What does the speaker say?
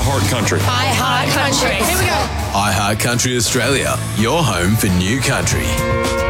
Heart Country. I Heart Country. Here we go. iHeart Country Australia, your home for new country.